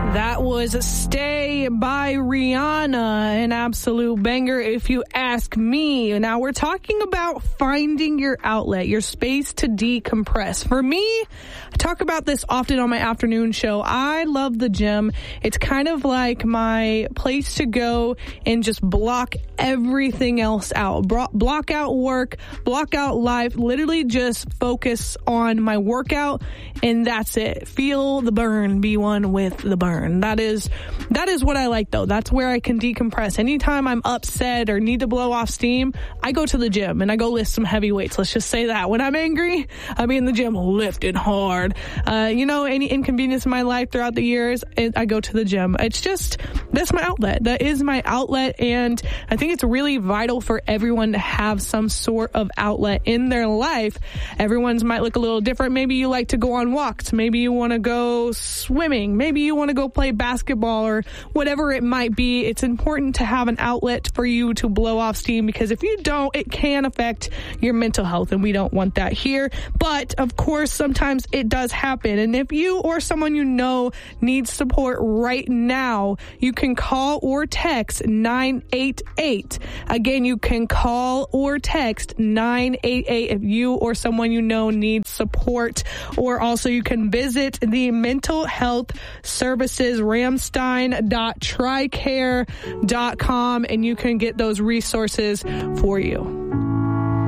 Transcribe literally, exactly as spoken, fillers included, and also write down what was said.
That was Stay by Rihanna, an absolute banger if you ask me. Now we're talking about finding your outlet, your space to decompress. For me, I talk about this often on my afternoon show. I love the gym. It's kind of like my place to go and just block everything else out. Block out work, block out life, literally just focus on my workout, and that's it. Feel the burn, be one with the burn. That is, that is what I like though. That's where I can decompress. Anytime I'm upset or need to blow off steam, I go to the gym and I go lift some heavy weights. Let's just say that. When I'm angry, I be in the gym lifting hard. Uh, you know, any inconvenience in my life throughout the years, it, I go to the gym. It's just, that's my outlet. That is my outlet. And I think it's really vital for everyone to have some sort of outlet in their life. Everyone's might look a little different. Maybe you like to go on walks. Maybe you want to go swimming. Maybe you want to go play basketball or whatever it might be. It's important to have an outlet for you to blow off steam, because if you don't, it can affect your mental health, and we don't want that here. But of course, sometimes it does happen. And if you or someone you know needs support right now, you can call or text nine eight eight. Again, you can call or text nine eight eight if you or someone you know needs support. Or also you can visit the Mental Health Services ramstein dot tricare dot com, and you can get those resources for you.